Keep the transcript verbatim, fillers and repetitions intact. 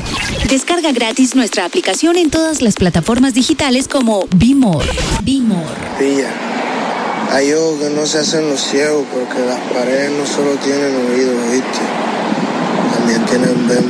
Descarga gratis nuestra aplicación en todas las plataformas digitales como Be More. Be More. Pilla, hay ojos que no se hacen los ciegos porque las paredes no solo tienen oídos, ¿viste? También tienen vemos.